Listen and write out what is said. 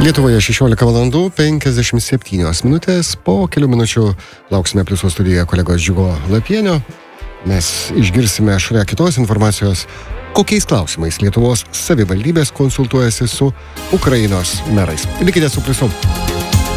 Lietuvoje 16:57. Po kelių minučių lauksime Pliuso studijoje kolegos Džiugo Lapienio. Mes išgirsime šalia kitos informacijos, kokiais klausimais Lietuvos savivaldybės konsultuojasi su Ukrainos merais. Likite su Pliusu.